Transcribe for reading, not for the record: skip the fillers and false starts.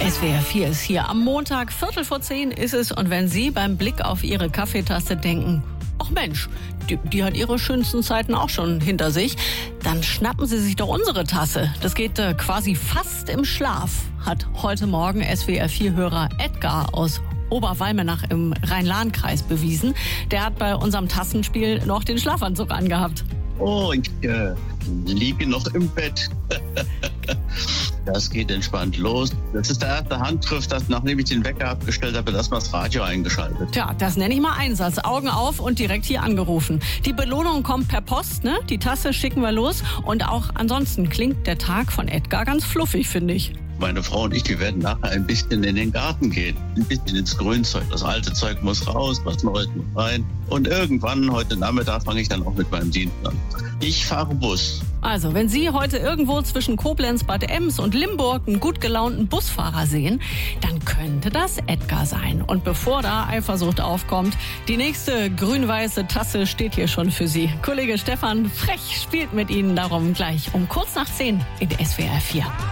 SWR 4 ist hier. Am Montag, 9:45 ist es. Und wenn Sie beim Blick auf Ihre Kaffeetasse denken, ach Mensch, die hat ihre schönsten Zeiten auch schon hinter sich, dann schnappen Sie sich doch unsere Tasse. Das geht quasi fast im Schlaf, hat heute Morgen SWR 4-Hörer Edgar aus Oberwalmenach im Rhein-Lahn-Kreis bewiesen. Der hat bei unserem Tassenspiel noch den Schlafanzug angehabt. Oh, ich liege noch im Bett. Das geht entspannt los. Das ist der erste Handgriff, dass nachdem ich den Wecker abgestellt habe, erstmal das Radio eingeschaltet. Tja, das nenne ich mal Einsatz. Augen auf und direkt hier angerufen. Die Belohnung kommt per Post, ne? Die Tasse schicken wir los. Und auch ansonsten klingt der Tag von Edgar ganz fluffig, finde ich. Meine Frau und ich, die werden nachher ein bisschen in den Garten gehen. Ein bisschen ins Grünzeug. Das alte Zeug muss raus, was Neues muss rein. Und irgendwann, heute Nachmittag, fange ich dann auch mit meinem Dienst an. Ich fahre Bus. Also, wenn Sie heute irgendwo zwischen Koblenz, Bad Ems und Limburg einen gut gelaunten Busfahrer sehen, dann könnte das Edgar sein. Und bevor da Eifersucht aufkommt, die nächste grün-weiße Tasse steht hier schon für Sie. Kollege Stefan Frech spielt mit Ihnen darum gleich um kurz nach 10 in der SWR 4.